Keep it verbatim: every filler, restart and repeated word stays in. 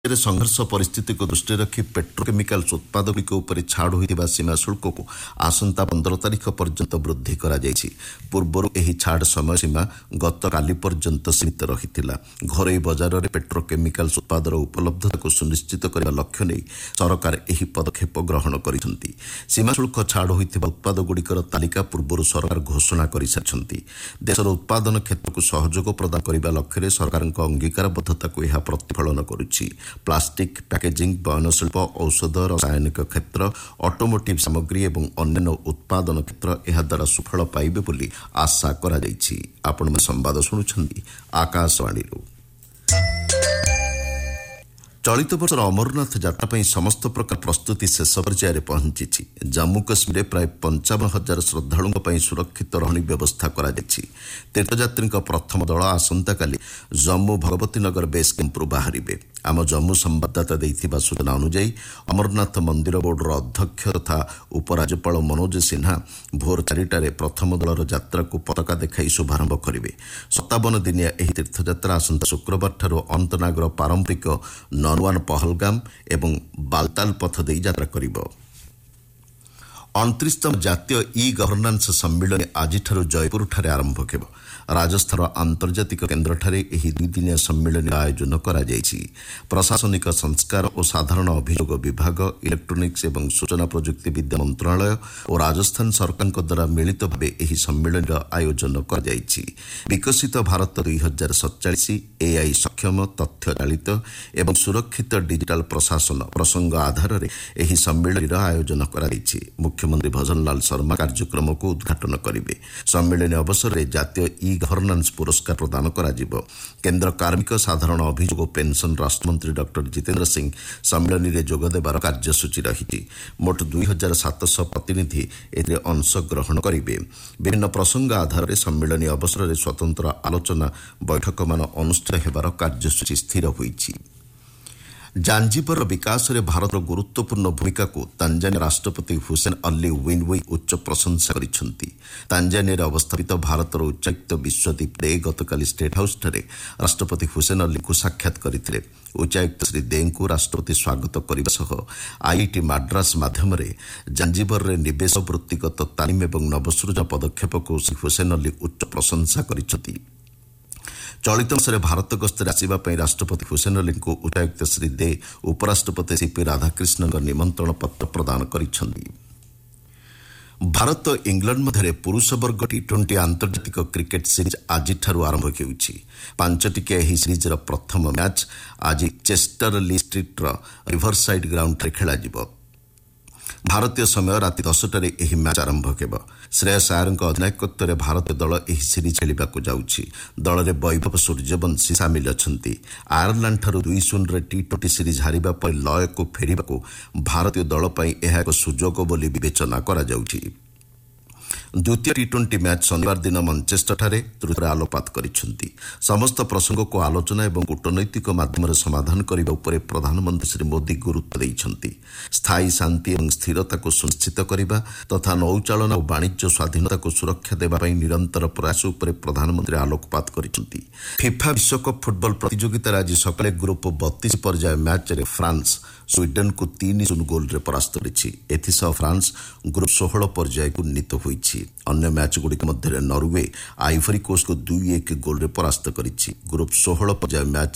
संघर्ष परिस्थिति को दृष्टि रखी पेट्रोकेमिकल्स उत्पादक उपर छाड़ होता सीमा शुल्क को आसंता पंद्रह तारिख पर्यंत वृद्धि करा जायछि। पूर्वर एही छाड़ समय सीमा गत काली पर्यंत सीमित रहिथिला। घरोई बजार में पेट्रोकेमिकल्स उत्पादर उपलब्धता को सुनिश्चित करने लक्ष्य नहीं सरकार एही पदक्षेप ग्रहण करिसेंति। सीमा शुल्क छाड़ होइथिबा उत्पादगुड़िकर तालिका पूर्वर सरकार घोषणा करिसारिछंति। देशर उत्पादन क्षेत्र को सहयोग प्रदान करने लक्ष्य सरकारक अंगीकारबद्धता को यह प्रतिफलन करुछि। प्लास्टिक पैकेजिंग बयनशिल्प औषध रासायनिक क्षेत्र ऑटोमोटिव सामग्री एवं अन्य उत्पादन क्षेत्र यह द्वारा सुफल पाइबे बोली आशा करा जायछि। आपण संवाद शुणुछंती आकाशवाणी। चलित वर्ष अमरनाथ यात्रा समस्त प्रकार प्रस्तुति शेष पर्यायर पहुंची। जम्मू कश्मीर प्राय पंचावन हजार श्रद्धालुओं सुरक्षित रहनी व्यवस्था करा जायछि। तीर्थयात्री प्रथम दल आसंता काली जम्मू भगवती नगर बेस कैंपरू बाहरिबे। आम जम्मू संवाददाता देथिबा सूचना अनुसार अमरनाथ मंदिर बोर्डर अध्यक्ष तथा उपराज्यपाल मनोज सिन्हा भोर चारिटारे प्रथम दलर यात्रा को पताका देखाई शुभारंभ करेंगे। सत्तावन दिनिया एही तीर्थयात्रा आसंता शुक्रवार ठारू अनंतनागर पारंपरिक ननवान पहलगाम एवं बालताल पथ दे यात्रा करिबो। अणतीसतम जातीय ई गवर्नांस सम्मेलन आज जयपुर ठारे आरंभ हेब। राजस्थान आंतर्जातिक केन्द्र ठारे एही दुई दिनिया सम्मेलन आयोजन करा जायछि। प्रशासनिक संस्कार और साधारण अभियोग विभाग, इलेक्ट्रोनिक्स एवं सूचना प्रजुक्ति विद्या मंत्रालय और राजस्थान सरकार द्वारा मिलित भाव एही सम्मेलन आयोजन करा जायछि। विकसित भारत दुई हजार सतचाश एआई सक्षम तथ्य चालित एवं सुरक्षित डिजिटल प्रशासन प्रसंग आधार में एही सम्मेलन आयोजन करा जायछि। मुख्यमंत्री भजनलाल शर्मा कार्यक्रम को उद्घाटन करेंगे। सम्मेलन अवसर में जातीय ई गवर्नांस पुरस्कार प्रदान करा जिवो। केन्द्र कार्मिक साधारण अभियोग और पेंशन राष्ट्रमंत्री डॉक्टर जितेंद्र सिंह सम्मेलन में जोगदेवार कार्यसूची रही। मोट दुई हजार सातश प्रतिनिधि एथिरे अंश ग्रहण करेंगे। विभिन्न प्रसंग आधार में सम्मेलन अवसर में स्वतंत्र आलोचना बैठक मान अनुष्ठित होबार कार्यसूची स्थिर होईछि। जांजिबर विकास में भारत गुरुत्वपूर्ण भूमिका को तांजानिया राष्ट्रपति हुसैन अली विनवई उच्च प्रशंसा करिसेंति। तांजानिया अवस्थित भारत उच्चायुक्त विश्वदीप दे गतकाली स्टेट हाउस ठारे राष्ट्रपति हुसैन अली को साक्षात करथिले। उच्चायुक्त श्री दे को राष्ट्रपति स्वागत करने सह आईआईटी माड्रास माध्यम जांजिबर में निवेश वृत्तिगत तालीम और नवसृजन पदक्षेप को श्री हुसैन अली उच्च प्रशंसा करिसेंति। चलित वर्ष भारत गस्तर आसवाई राष्ट्रपति हुसैन अली को उच्चायुक्त श्री दे उपराष्ट्रपति सीपी राधाकृष्ण निमंत्रण पत्र प्रदान करिसेंति। भारत इंग्लैंड मध्य पुरुष वर्ग टी ट्वेंटी आंतर्जातिक क्रिकेट सीरीज आज आरंभ होउछि। पांचटिकिया एही सीरीजर प्रथम मैच आज चेस्टर ली स्ट्रीट रिवरसाइड ग्राउंड रे खेला जिवो। भारतीय समय राति दसटार यह मैच आरंभ हेब। श्रेयस आयर अधिनायकत्व में भारतीय दल यह सीरीज खेलने जाऊँगी। दल में वैभव सूर्यवंशी सामिल अछंती। आयरलैंड ठारू दुई शून्य टी ट्वेंटी सीरीज हारिबा पर लय को फेरिबा को भारतीय दल पई यह एक सुजोग बोली विवेचना करा जाउछि। द्वितीय टी ट्वेंटी मैच शनिवार दिन मैनचेस्टर ठारे तृतीय आलोकपात करिसेंति। समस्त प्रसंग को आलोचना एवं कूटनैतिक माध्यम समाधान करने उपर प्रधानमंत्री श्री मोदी गुरुत्व देइछंति। स्थायी शांति और स्थिरता को सुनिश्चित करने तथा नौचालन और वाणिज्य स्वाधीनता को सुरक्षा देवाई निरंतर प्रयास उपर प्रधानमंत्री आलोकपात करिसेंति। फिफा विश्वकप फुटबल प्रतियोगितार आज सकाळे ग्रुप बत्तीस पर्याय मैच रे फ्रांस स्वीडन को तीन शून्य गोल रे परास्त करिछि। एथिसह फ्रांस ग्रुप सोलह पर्याय को उन्नीत होइछि। अन्य मैच गुड़िक मध्य नॉर्वे आइवरी कोस्ट को दुई एक गोल रे परास्त करिछि। ग्रुप सोलह पर्याय मैच